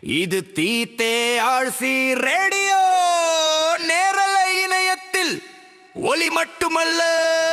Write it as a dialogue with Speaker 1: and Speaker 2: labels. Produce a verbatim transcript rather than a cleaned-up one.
Speaker 1: இது தீத்தே ஆழ்சி ரேடியோ நேரலை இணையத்தில் ஒலி மட்டுமல்ல